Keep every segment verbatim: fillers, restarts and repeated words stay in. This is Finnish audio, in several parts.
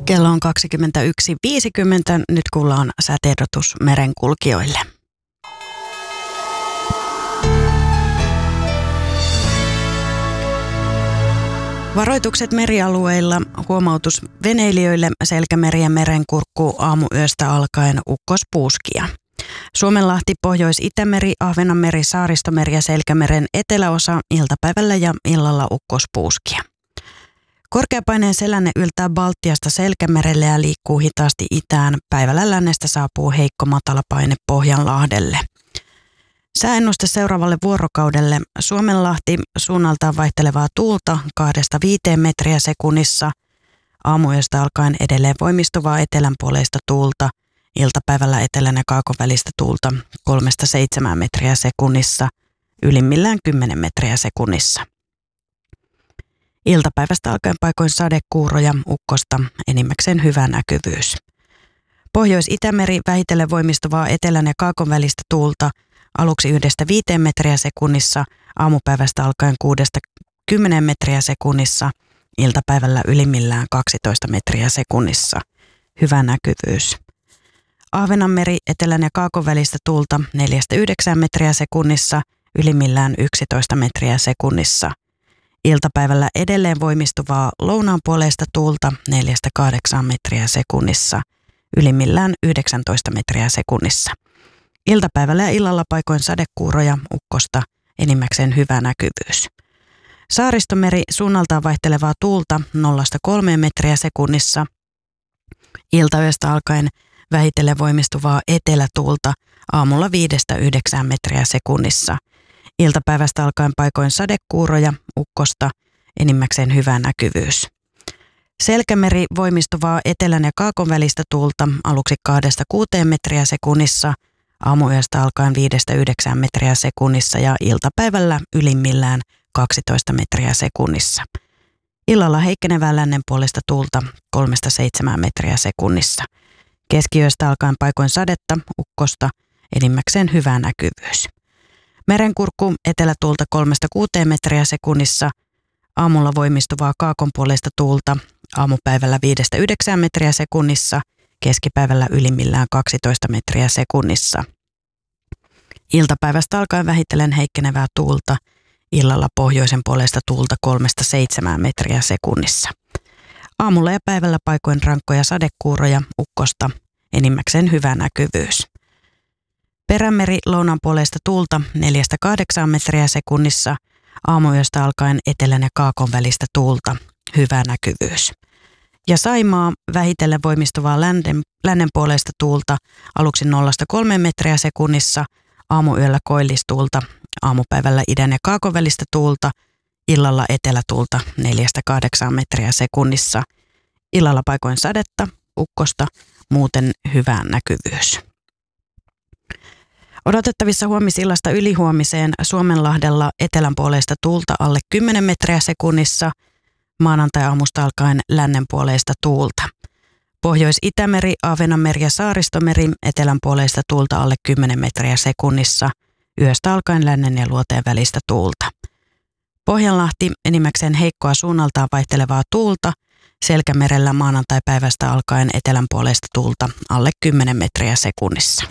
Kello on kaksikymmentäyksi viisikymmentä. Nyt kuullaan säätiedotus merenkulkijoille. Varoitukset merialueilla, huomautus veneilijöille, Selkämeri ja Merenkurkku aamuyöstä alkaen ukkospuuskia. Suomenlahti, Pohjois-Itämeri, Ahvenanmeri, Saaristomeri ja Selkämeren eteläosa iltapäivällä ja illalla ukkospuuskia. Korkeapaineen selänne yltää Baltiasta Selkämerelle ja liikkuu hitaasti itään. Päivällä lännestä saapuu heikko matalapaine Pohjanlahdelle. Sääennuste seuraavalle vuorokaudelle. Suomenlahti, suunnaltaan vaihtelevaa tuulta kahdesta viiteen metriä sekunnissa. Aamuyöstä alkaen edelleen voimistuvaa etelänpuoleista tuulta. Iltapäivällä etelän ja kaakon välistä tuulta kolmesta seitsemään metriä sekunnissa. Ylimmillään kymmenen metriä sekunnissa. Iltapäivästä alkaen paikoin sadekuuroja, ukkosta, enimmäkseen hyvä näkyvyys. Pohjois-Itämeri, vähitellen voimistuvaa etelän ja kaakon välistä tuulta, aluksi yhdestä viiteen metriä sekunnissa, aamupäivästä alkaen kuudesta kymmeneen metriä sekunnissa, iltapäivällä ylimmillään kaksitoista metriä sekunnissa. Hyvä näkyvyys. Ahvenanmeri, etelän ja kaakon välistä tuulta neljästä yhdeksään metriä sekunnissa, ylimmillään yksitoista metriä sekunnissa. Iltapäivällä edelleen voimistuvaa lounaanpuoleista tuulta neljästä kahdeksaan metriä sekunnissa, ylimmillään yhdeksäntoista metriä sekunnissa. Iltapäivällä ja illalla paikoin sadekuuroja, ukkosta, enimmäkseen hyvä näkyvyys. Saaristomeri, suunnaltaan vaihtelevaa tuulta nollasta kolmeen metriä sekunnissa. Iltayöstä alkaen vähitellen voimistuvaa etelätuulta aamulla viidestä yhdeksään metriä sekunnissa. Iltapäivästä alkaen paikoin sadekuuroja, ukkosta, enimmäkseen hyvä näkyvyys. Selkämeri, voimistuvaa etelän ja kaakon välistä tuulta aluksi kahdesta kuuteen metriä sekunnissa, aamuyöstä alkaen viidestä yhdeksään metriä sekunnissa ja iltapäivällä ylimmillään kaksitoista metriä sekunnissa. Illalla heikkenevää lännen puolesta tuulta kolmesta seitsemään metriä sekunnissa. Keskiyöstä alkaen paikoin sadetta, ukkosta, enimmäkseen hyvä näkyvyys. Merenkurkku, etelätuulta kolmesta kuuteen metriä sekunnissa, aamulla voimistuvaa kaakonpuoleista tuulta, aamupäivällä viidestä yhdeksään metriä sekunnissa, keskipäivällä ylimmillään kaksitoista metriä sekunnissa. Iltapäivästä alkaen vähitellen heikkenevää tuulta, illalla pohjoisen puolesta tuulta kolmesta seitsemään metriä sekunnissa. Aamulla ja päivällä paikoin rankkoja sadekuuroja, ukkosta, enimmäkseen hyvä näkyvyys. Perämeri, lounaanpuoleista tuulta neljästä kahdeksaan metriä sekunnissa, aamuyöstä alkaen etelän ja kaakon välistä tuulta, hyvä näkyvyys. Ja Saimaa, vähitellen voimistuvaa lännen, lännenpuoleista tuulta, aluksi nollasta kolmeen metriä sekunnissa, aamuyöllä koillistuulta, aamupäivällä idän ja kaakon välistä tuulta, illalla etelätuulta neljästä kahdeksaan metriä sekunnissa, illalla paikoin sadetta, ukkosta, muuten hyvä näkyvyys. Odotettavissa huomisillasta ylihuomiseen Suomenlahdella etelänpuoleista tuulta alle kymmenen metriä sekunnissa, maanantai-aamusta alkaen lännenpuoleista tuulta. Pohjois-Itämeri, Ahvenanmeri ja Saaristomeri etelänpuoleista tuulta alle kymmenen metriä sekunnissa, yöstä alkaen lännen ja luoteen välistä tuulta. Pohjanlahti, enimmäkseen heikkoa suunnaltaan vaihtelevaa tuulta, Selkämerellä maanantai-päivästä alkaen etelänpuoleista tuulta alle kymmenen metriä sekunnissa.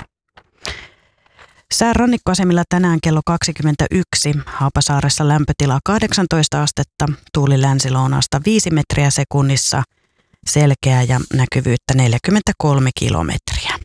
Sään rannikkoasemilla tänään kello kaksikymmentäyksi, Haapasaaressa lämpötila kahdeksantoista astetta, tuuli länsilounasta viisi metriä sekunnissa, selkeää ja näkyvyyttä neljäkymmentäkolme kilometriä.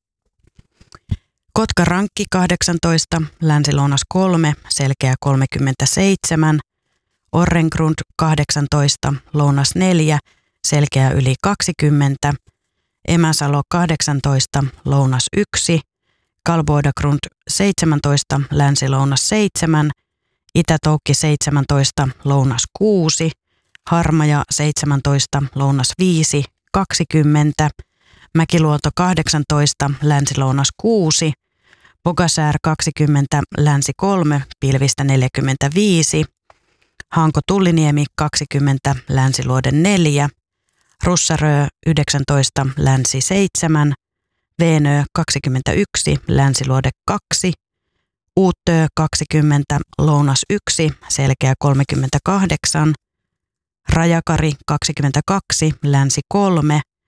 Kotka-Rankki kahdeksantoista, länsilounas kolme, selkeä kolmekymmentäseitsemän, Orrengrund kahdeksantoista, lounas neljä, selkeä yli kaksikymmentä, Emäsalo kahdeksantoista, lounas yksi, Kalboidagrund seitsemäntoista, länsilounas seitsemän, Itä-Toukki seitsemäntoista, lounas kuusi, Harmaja seitsemäntoista, lounas viisi, kaksikymmentä, Mäkiluoto kahdeksantoista, länsilounas kuusi, Bogasär kaksikymmentä, länsi kolme, pilvistä neljäkymmentäviisi, Hanko-Tulliniemi kaksikymmentä, länsiluode neljä, Russarö yhdeksäntoista, länsi seitsemän, Veenö kaksikymmentäyksi, länsiluode kaksi, Uutö kaksikymmentä, lounas yksi, selkeä kolmekymmentäkahdeksan, Rajakari kaksikymmentäkaksi, länsi kolme,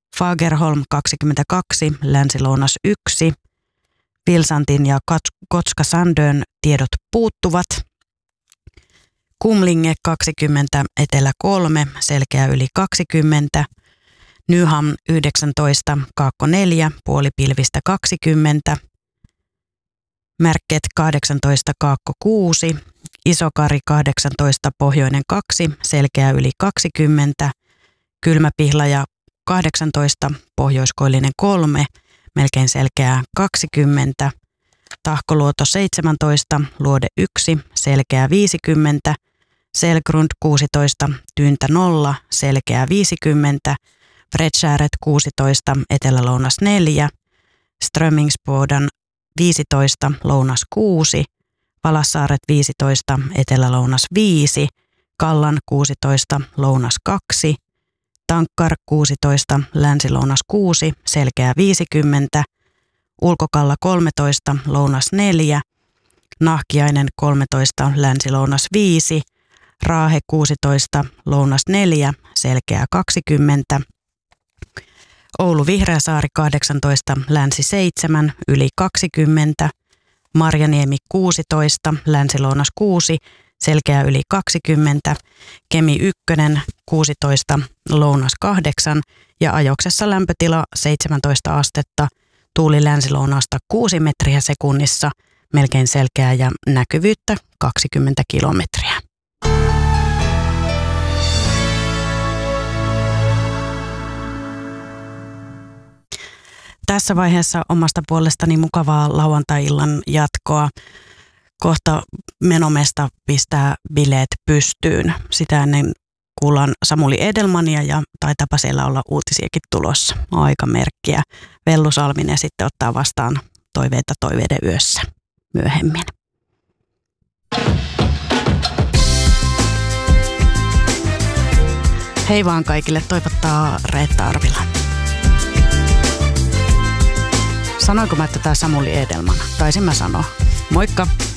Fagerholm kaksikymmentäkaksi, Länsi-Lounas yksi, Vilsantin ja Kotska-Sandön tiedot puuttuvat. Kumlinge kaksikymmentä, Etelä kolme, Selkeä yli kaksikymmentä, Nyham yhdeksäntoista, Kaakko neljä, puolipilvistä kaksikymmentä, Märket kahdeksantoista, Kaakko kuusi, Isokari kahdeksantoista, Pohjoinen kaksi, Selkeä yli kaksikymmentä, Kylmäpihlaja kahdeksantoista, Pohjoiskoillinen kolme, melkein Selkeää kaksikymmentä, Tahkoluoto seitsemäntoista, Luode yksi, Selkeää viisikymmentä, Selgrund kuusitoista, Tyyntä nolla, Selkeää viisikymmentä, Vredskäret kuusitoista, Etelä-Lounas neljä, Strömingsboden viisitoista, Lounas kuusi, Valassaaret viisitoista, Etelä-Lounas viisi, Kallan kuusitoista, Lounas kaksi, Tankkar kuusitoista, Länsi-Lounas kuusi, Selkeää viisikymmentä, Ulkokalla kolmetoista, Lounas neljä, Nahkiainen kolmetoista, Länsi-Lounas viisi, Raahe kuusitoista, Lounas neljä, Selkeää kaksikymmentä, Oulu Vihreäsaari kahdeksantoista, Länsi seitsemän, yli kaksikymmentä, Marjaniemi kuusitoista, Länsi-Lounas kuusi, Selkeää yli kaksikymmentä, Kemi yksi kuusitoista, Lounas kahdeksan ja Ajoksessa lämpötila seitsemäntoista astetta, tuuli länsi-lounasta kuusi metriä sekunnissa, melkein selkeää ja näkyvyyttä kaksikymmentä kilometriä. Tässä vaiheessa omasta puolestani mukavaa lauantai-illan jatkoa. Kohta Menomesta pistää bileet pystyyn. Sitä ennen kuullaan Samuli Edelmania ja taitapa siellä olla uutisiakin tulossa. Aikamerkkiä. Vellu Salminen sitten ottaa vastaan toiveita toiveiden yössä myöhemmin. Hei vaan kaikille, toivottaa Reetta Arvila. Sanoinko mä, että tää Samuli Edelman? Taisin mä sanoa. Moikka!